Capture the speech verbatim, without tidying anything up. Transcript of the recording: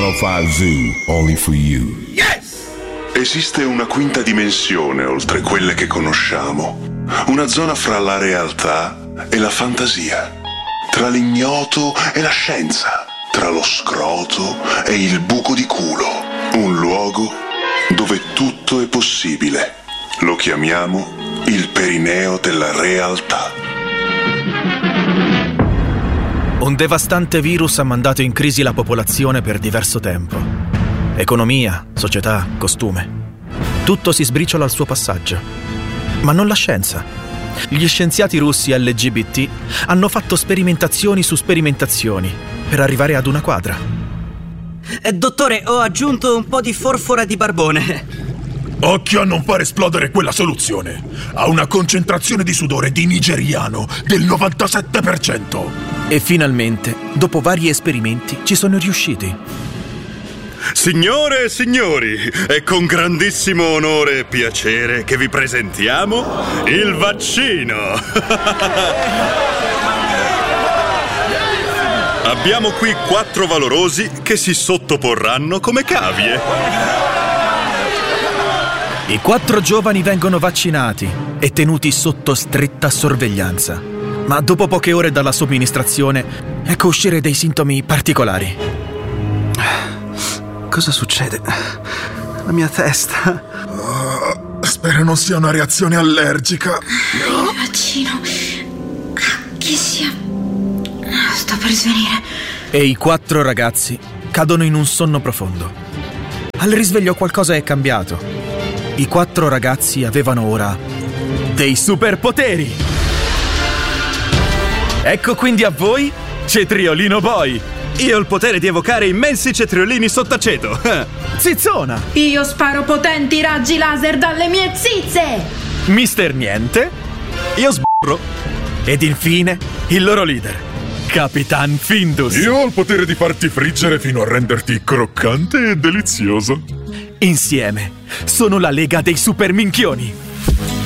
centocinque Zoo, only for you. Yes! Esiste una quinta dimensione oltre quelle che conosciamo. Una zona fra la realtà e la fantasia. Tra l'ignoto e la scienza. Tra lo scroto e il buco di culo. Un luogo dove tutto è possibile. Lo chiamiamo il perineo della realtà. Un devastante virus ha mandato in crisi la popolazione per diverso tempo. Economia, società, costume. Tutto si sbriciola al suo passaggio. Ma non la scienza. Gli scienziati russi L G B T hanno fatto sperimentazioni su sperimentazioni per arrivare ad una quadra. Eh, dottore, ho aggiunto un po' di forfora di barbone. Occhio a non far esplodere quella soluzione. Ha una concentrazione di sudore di nigeriano del novantasette per cento. E finalmente, dopo vari esperimenti, ci sono riusciti. Signore e signori, è con grandissimo onore e piacere che vi presentiamo il vaccino. Abbiamo qui quattro valorosi che si sottoporranno come cavie. I quattro giovani vengono vaccinati e tenuti sotto stretta sorveglianza. Ma dopo poche ore dalla somministrazione, ecco uscire dei sintomi particolari. Cosa succede? La mia testa. Uh, spero non sia una reazione allergica. Il vaccino. Che sia. Sto per svenire. E i quattro ragazzi cadono in un sonno profondo. Al risveglio qualcosa è cambiato. I quattro ragazzi avevano ora dei superpoteri. Ecco quindi a voi Cetriolino Boy. Io ho il potere di evocare immensi cetriolini sott'aceto. Zizzona. Io sparo potenti raggi laser dalle mie zizze. Mister Niente. Io sburro. Ed infine il loro leader, Capitan Findus. Io ho il potere di farti friggere fino a renderti croccante e delizioso. Insieme sono la Lega dei Super Minchioni.